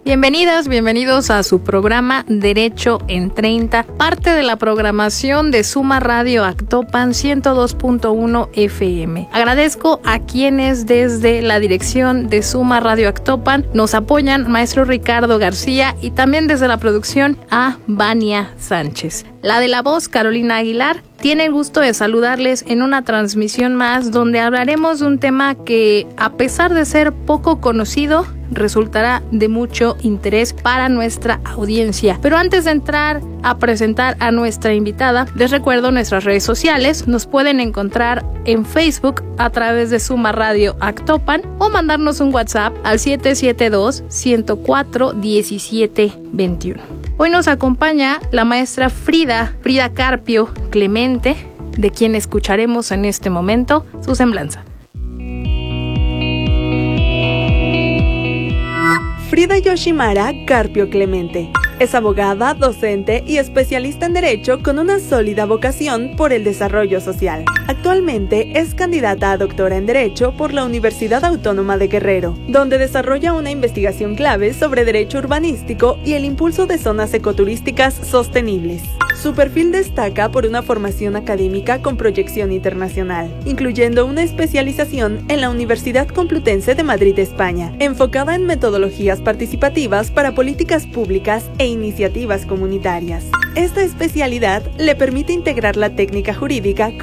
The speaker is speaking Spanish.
Bienvenidas, bienvenidos a su programa Derecho en 30, parte de la programación de Suma Radio Actopan 102.1 FM. Agradezco a quienes desde la dirección de Suma Radio Actopan nos apoyan, maestro Ricardo García, y también desde la producción a Vania Sánchez. La de la voz, Carolina Aguilar, tiene el gusto de saludarles en una transmisión más donde hablaremos de un tema que, a pesar de ser poco conocido, resultará de mucho interés para nuestra audiencia. Pero antes de entrar a presentar a nuestra invitada, les recuerdo nuestras redes sociales. Nos pueden encontrar en Facebook a través de Suma Radio Actopan o mandarnos un WhatsApp al 772-104-1721. Hoy nos acompaña la maestra Frida Carpio Clemente, de quien escucharemos en este momento su semblanza. Frida Yoshimara Carpio Clemente es abogada, docente y especialista en Derecho con una sólida vocación por el desarrollo social. Actualmente es candidata a doctora en Derecho por la Universidad Autónoma de Guerrero, donde desarrolla una investigación clave sobre derecho urbanístico y el impulso de zonas ecoturísticas sostenibles. Su perfil destaca por una formación académica con proyección internacional, incluyendo una especialización en la Universidad Complutense de Madrid, España, enfocada en metodologías participativas para políticas públicas e iniciativas comunitarias. Esta especialidad le permite integrar la técnica jurídica